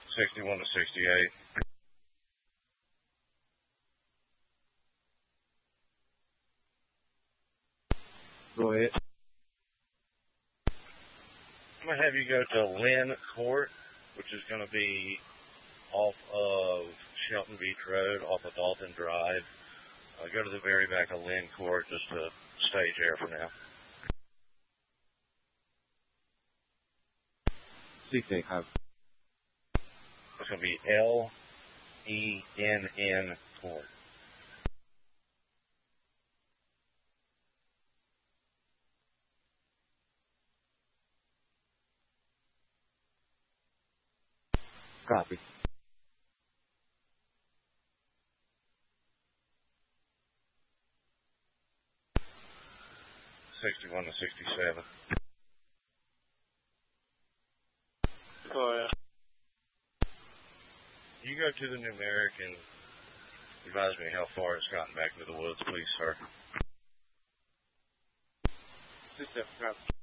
61 to 68. Go ahead. I'm going to have you go to Lynn Court, which is going to be off of Shelton Beach Road, off of Dalton Drive. Go to the very back of Lynn Court just to stage air for now. 16, have. It's going to be Lenn Court. Copy. $61 to 67. Oh, yeah. You go to the numeric and advise me how far it's gotten back into the woods, please, sir. 67, copy.